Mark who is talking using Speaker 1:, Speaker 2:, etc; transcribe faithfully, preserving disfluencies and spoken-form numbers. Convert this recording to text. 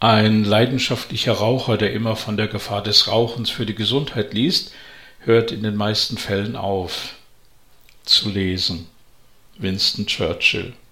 Speaker 1: Ein leidenschaftlicher Raucher, der immer von der Gefahr des Rauchens für die Gesundheit liest, hört in den meisten Fällen auf zu lesen. Winston Churchill.